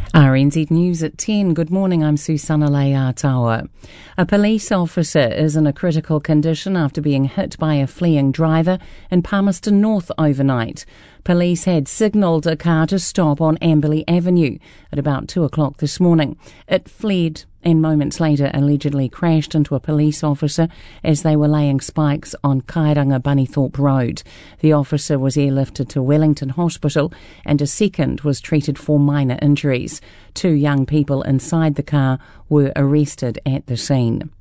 RNZ News at 10. Good morning, I'm Susanna Leatawa. A police officer is in a critical condition after being hit by a fleeing driver in Palmerston North overnight. Police had signalled a car to stop on Amberley Avenue at about 2 o'clock this morning. It fled and moments later allegedly crashed into a police officer as they were laying spikes on Kairanga Bunnythorpe Road. The officer was airlifted to Wellington Hospital and a second was treated for minor injuries. 2 young people inside the car were arrested at the scene.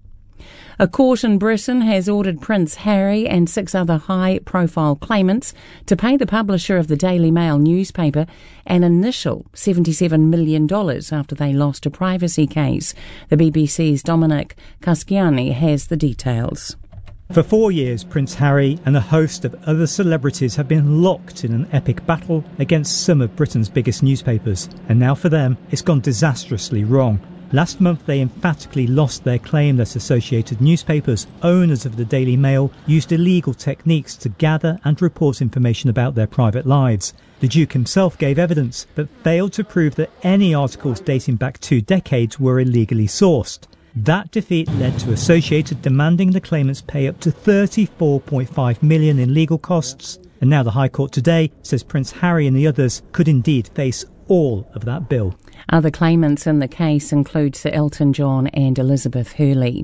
A court in Britain has ordered Prince Harry and 6 other high-profile claimants to pay the publisher of the Daily Mail newspaper an initial $77 million after they lost a privacy case. The BBC's Dominic Casciani has the details. For 4 years, Prince Harry and a host of other celebrities have been locked in an epic battle against some of Britain's biggest newspapers. And now for them, it's gone disastrously wrong. Last month, they emphatically lost their claim that Associated Newspapers, owners of the Daily Mail, used illegal techniques to gather and report information about their private lives. The Duke himself gave evidence, but failed to prove that any articles dating back 2 decades were illegally sourced. That defeat led to Associated demanding the claimants pay up to $34.5 million in legal costs. And now the High Court today says Prince Harry and the others could indeed face all of that bill. Other claimants in the case include Sir Elton John and Elizabeth Hurley.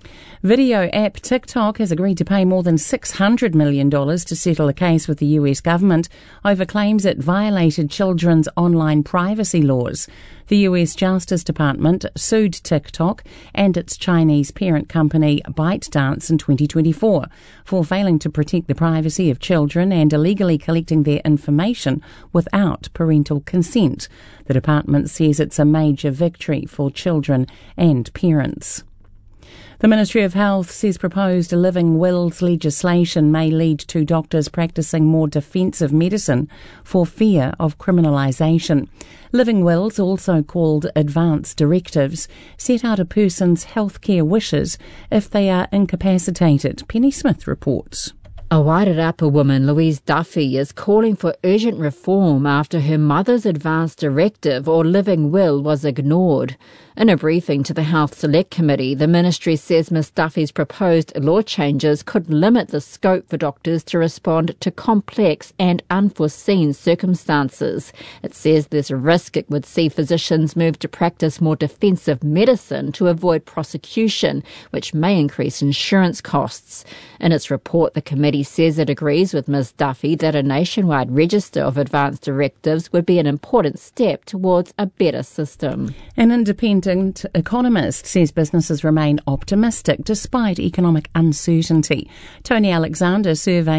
Video app TikTok has agreed to pay more than $600 million to settle a case with the US government over claims it violated children's online privacy laws. The US Justice Department sued TikTok and its Chinese parent company ByteDance in 2024 for failing to protect the privacy of children and illegally collecting their information without parental consent. The department says it's a major victory for children and parents. The Ministry of Health says proposed living wills legislation may lead to doctors practising more defensive medicine for fear of criminalisation. Living wills, also called advance directives, set out a person's healthcare wishes if they are incapacitated. Penny Smith reports. A Wairarapa woman, Louise Duffy, is calling for urgent reform after her mother's advance directive or living will was ignored. In a briefing to the Health Select Committee, the ministry says Ms Duffy's proposed law changes could limit the scope for doctors to respond to complex and unforeseen circumstances. It says there's a risk it would see physicians move to practice more defensive medicine to avoid prosecution, which may increase insurance costs. In its report, the committee says it agrees with Ms Duffy that a nationwide register of advance directives would be an important step towards a better system. An independent economist says businesses remain optimistic despite economic uncertainty. Tony Alexander surveyed